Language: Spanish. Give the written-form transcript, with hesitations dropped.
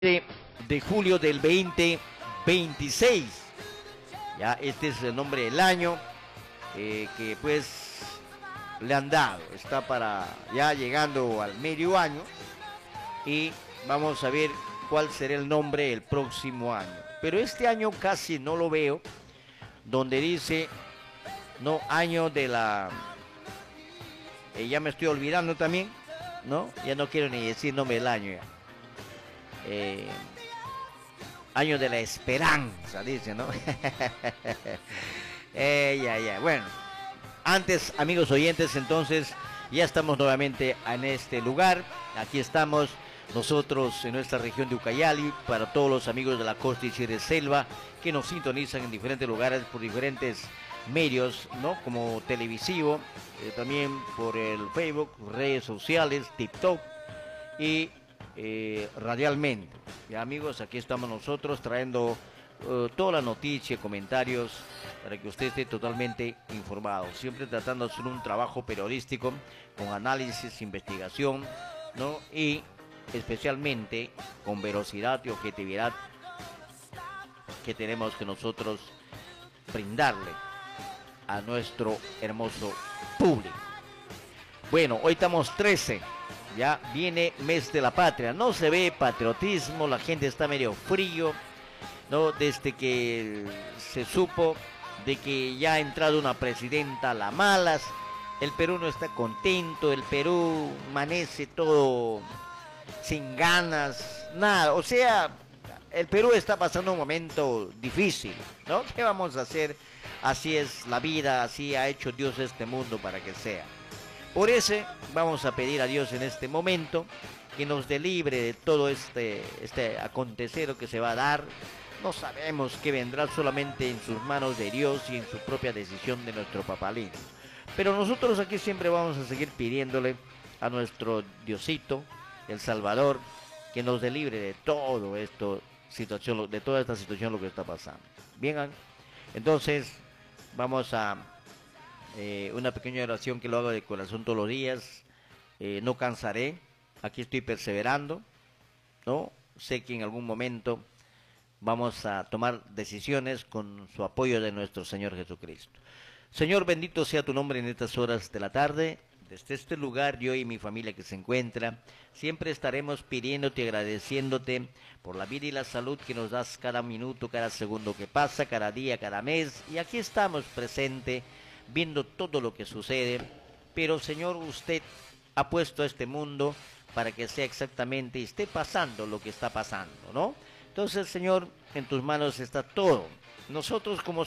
de julio del 2026. Ya este es el nombre del año que pues le han dado. Está para ya llegando al medio año y vamos a ver cuál será el nombre el próximo año. Pero este año casi no lo veo, donde dice, no, año de la... ya me estoy olvidando también, ¿no? Ya no quiero ni decir nombre del año ya. Año de la esperanza, dice, ¿no? Ya. Bueno, antes, amigos oyentes, entonces, ya estamos nuevamente en este lugar. Aquí estamos nosotros en nuestra región de Ucayali, para todos los amigos de la costa y Sierra Selva que nos sintonizan en diferentes lugares por diferentes medios, ¿no? Como televisivo, también por el Facebook, redes sociales, TikTok y radialmente. Ya, amigos, aquí estamos nosotros trayendo toda la noticia, comentarios, para que usted esté totalmente informado. Siempre tratando de hacer un trabajo periodístico con análisis, investigación, ¿no? Y especialmente con velocidad y objetividad que tenemos que nosotros brindarle a nuestro hermoso público. Bueno, hoy estamos 13. Ya viene mes de la patria, no se ve patriotismo, la gente está medio frío, ¿no? Desde que se supo de que ya ha entrado una presidenta a las malas, el Perú no está contento, el Perú amanece todo sin ganas, nada, o sea, el Perú está pasando un momento difícil, ¿no? ¿Qué vamos a hacer? Así es la vida, así ha hecho Dios este mundo para que sea. Por eso vamos a pedir a Dios en este momento que nos dé libre de todo este acontecer que se va a dar. No sabemos qué vendrá, solamente en sus manos de Dios y en su propia decisión de nuestro papalín. Pero nosotros aquí siempre vamos a seguir pidiéndole a nuestro Diosito, el Salvador, que nos dé libre de todo esto, de toda esta situación lo que está pasando. Bien, entonces vamos a una pequeña oración que lo hago de corazón todos los días. No cansaré, aquí estoy perseverando, ¿no? Sé que en algún momento vamos a tomar decisiones con su apoyo de nuestro Señor Jesucristo. Señor, bendito sea tu nombre en estas horas de la tarde. Desde este lugar, yo y mi familia que se encuentra, siempre estaremos pidiéndote y agradeciéndote por la vida y la salud que nos das cada minuto, cada segundo que pasa, cada día, cada mes. Y aquí estamos presentes, viendo todo lo que sucede. Pero, Señor, usted ha puesto a este mundo para que sea exactamente y esté pasando lo que está pasando, ¿no? Entonces, Señor, en tus manos está todo. Nosotros como